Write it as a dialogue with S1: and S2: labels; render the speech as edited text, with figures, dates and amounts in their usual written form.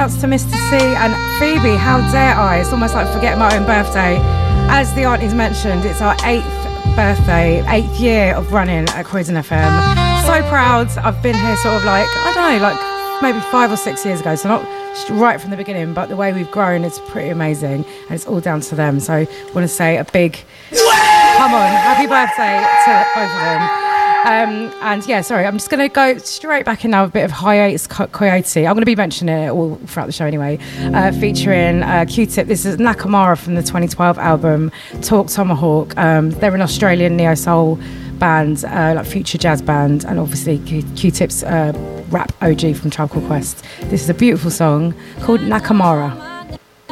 S1: outs to Mr. C and Phoebe. How dare I? It's almost like forgetting my own birthday. As the aunties mentioned, it's our 8th birthday, 8th year of running at Croydon FM. So proud. I've been here sort of like, I don't know, like maybe 5 or 6 years ago, so not right from the beginning, but the way we've grown, it's pretty amazing, and it's all down to them. So I want to say a big come on, happy birthday to both of them. And yeah, sorry, I'm just going to go straight back in now with a bit of Hiatus Coyote. I'm going to be mentioning it all throughout the show anyway, featuring Q-Tip. This is Nakamura from the 2012 album Talk Tomahawk. They're an Australian neo-soul band, like future jazz band, and obviously Q-Tip's rap OG from Tribe Called Quest. This is a beautiful song called Nakamura.